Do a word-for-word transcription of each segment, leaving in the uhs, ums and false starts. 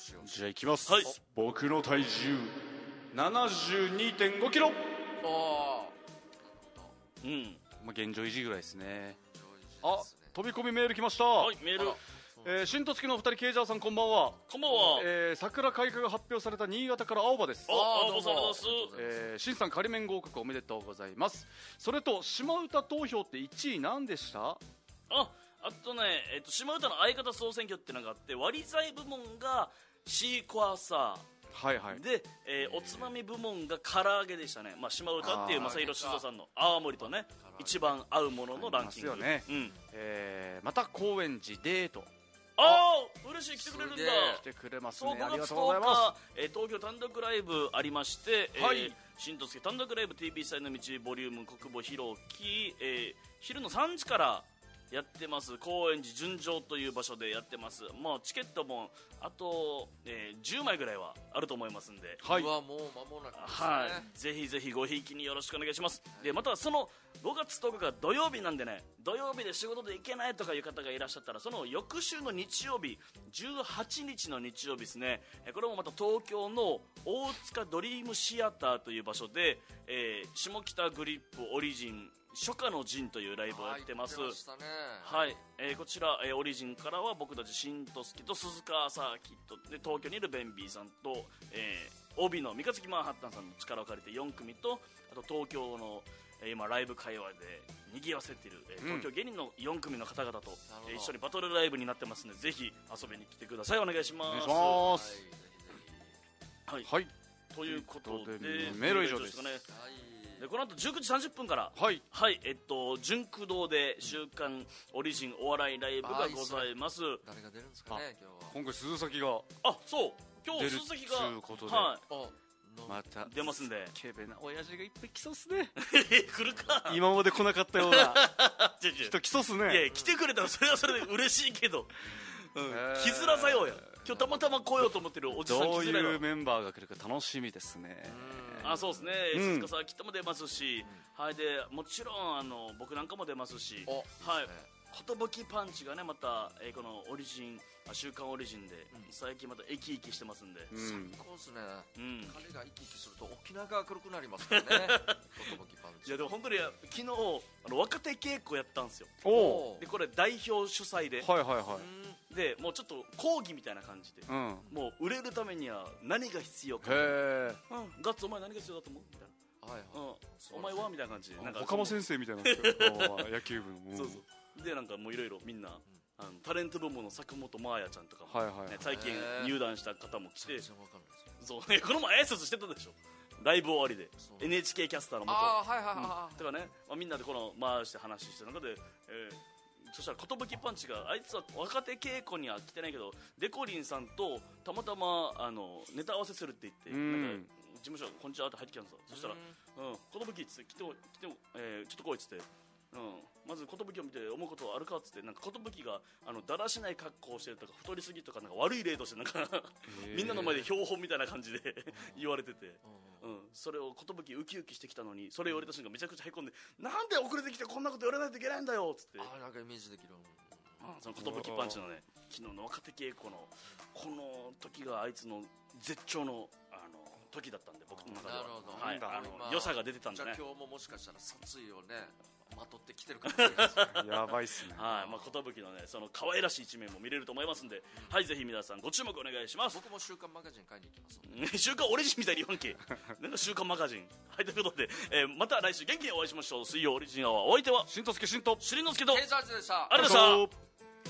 しよし。 じゃあいきます、 はい僕の体重 ななじゅうにてんごキロ、 あうんまあ、現状維持ぐらいですね。 あ、 あ、飛び込みメール来ました、 はいメールえー、新とつきのお二人、ケイジャーさんこんばんは。 こんばんは。 えー、桜開花が発表された新潟から青葉です。 ああー青葉さんどうもです。 えー、新さん仮免合格おめでとうございます。それと島唄投票っていちい何でした？ ああとね、えっと、島唄の相方総選挙ってのがあって、割り剤部門がシークワーサはいはいーで、えーおつまみ部門が唐揚げでしたね。まあ、島唄っていうあー正弘静造さんの泡盛とね一番合うもののランキングありますよねうん、 えー、また高円寺デートああ嬉しい、来てくれるんだ。 すげえ来てくれますそうね。ありごがつがとうございまとおか、えー東京単独ライブありまして、 はいえー新とすけ単独ライブ ティービー 祭の道ボリューム国母広き、えー昼のさんじからやってます。高円寺純情という場所でやってます。まあ、チケットもあと、えーじゅうまいぐらいはあると思いますんで、 す。はいうわ、もう間もなくですね。 はい、ぜひぜひごひいきによろしくお願いします。でまたそのごがつとおかが土曜日なんでね、土曜日で仕事で行けないとかいう方がいらっしゃったら、その翌週の日曜日じゅうはちにちの日曜日ですね、えこれもまた東京の大塚ドリームシアターという場所で、えー下北グリップオリジン初夏の陣というライブをやってます。 はい、言ってましたね。 はい、えーこちら、えーオリジンからは僕たち新とすきと鈴川サーキットで、東京にいるベンビーさんと、えー帯の三日月マンハッタンさんの力を借りてよんくみと、あと東京の、えー今ライブ界隈で賑わせている、えー東京芸人のよんくみの方々と、 なるほどえー一緒にバトルライブになってますので、ぜひ遊びに来てください。お願いします。 お願いしはい、 まぜす。 はい、 はいということでということでメール以上ですかね。 ひぜひはい。 でこの後じゅうくじさんじゅっぷんからはいはい、えっと、純駆動で週刊オリジンお笑いライブがございます。 誰が出るんですかね、今日は。 今回鈴崎があ、そう、今日出る鈴木が、 つうことではあ、のまた出ますんでケベな親父がいっぱい来そうっすね。 い、来るか。 今まで来なかったような違う違う人来そうっすいやいね。 や、来てくれたらそれはそれで嬉しいけど、うん、 へー来づらさようや。今日たまたま来ようと思ってるおじさんどう来づらいの。 いうメンバーが来るか楽しみですね。 あ、そうですね、 うん鈴鹿さんきっとも出ますし、はい、でもちろんあの僕なんかも出ますし、 お、 はいいいですね。 寿パンチがねまた、えーこのオリジンあ週刊オリジンで、最近また生き生きしてますんで、 うん最高ですね。 うん、 彼が生き生きすると沖縄が黒くなりますからね。寿パンチ。 いやでも本当に昨日あの若手稽古やったんですよ。 おおでこれ代表主催で、 はいはいはうんでもうちょっと講義みたいな感じで、 い。うん。 もう売れるためには何が必要か、 へえ。 うん、ガッツお前何が必要だと思うみたいはいな、うんはい。 お前はみたいな感じでなんか岡間先生みたいなってるあー野球部の。 そうそうでなんかもういろいろみんな、あのタレント部門の坂本真綾ちゃんとかも、 はいはいはいね、最近へー入団した方も来て、 全然わかんないです。 そうね、この前挨拶してたでしょ、ライブ終わりでそうエヌエイチケー キャスターの元ああ、はいはいはい。 とかね、まあ、みんなでこの回して話してる中で、えーそしたら寿パンチがあいつは若手稽古には来てないけどデコリンさんとたまたまあのネタ合わせするって言って、 うんなんか事務所こんにちはって入ってきたんですよ。そしたら「うん寿っつって来て来て、えーちょっと来い」っつって。うん、まず寿を見て思うことはあるかっつって、なんか寿があのだらしない格好をしてるとか太りすぎとか、なんか悪い例としてなんかみんなの前で標本みたいな感じで言われてて、うん、それを寿ウキウキしてきたのにそれ言われた瞬間めちゃくちゃへこんで、なんで遅れてきてこんなこと言われないといけないんだよっつって、 ああ、なんかイメージできる。 あその寿パンチのね昨日の若手稽古のこの時があいつの絶頂のあの時だったんで、僕の中ではなるほど。 はい、あ今の良さが出てたんじゃあでね。 今日ももしかしたら殺意をね、まとってきてるかもしれないですね。 やばいっすね。 はい、まあ、寿のねその可愛らしい一面も見れると思いますんで、はいぜひ皆さんご注目お願いします僕も週刊マガジン買いに行きますので。 週刊オリジンみたいに言わんけなんか週刊マガジン、はいということで、えーまた来週元気にお会いしましょう。水曜オリジンアワー、お相手はしんとすけしんと。 しりのすけとケイジャージでした。 ありがとうございました。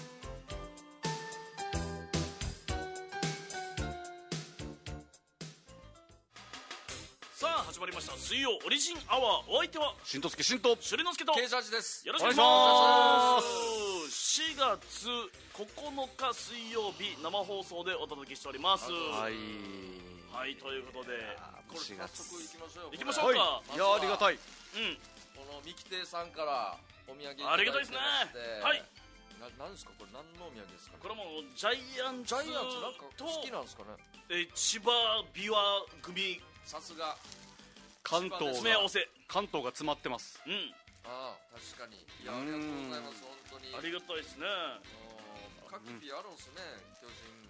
さあ始まりました水曜オリジンアワー、お相手はしんとすけしんと。 しりのすけとケイジャージです。 よろしくお願いしお願います。しがつここのか水曜日生放送でお届けしております。 はい。 はい、ということでこれしがつ早速行きましょうよ。 行きましょこれうか。 はい。いやありがたい。 うん、 この三木亭さんからお土産いただいてまして。 ありがたいですねはい。 な、なんですかこれ、何のお土産ですかね。 これもジャイアンツジャイアンツなんかと好きなんですかね。 えー千葉琵琶組さすが。 関東が詰め合わせ。 関東が詰まってます。 うん、 ああ、確かに。いや、ありがとうございます。本当に。 ありがたいですね。 各ピあるんですね。巨人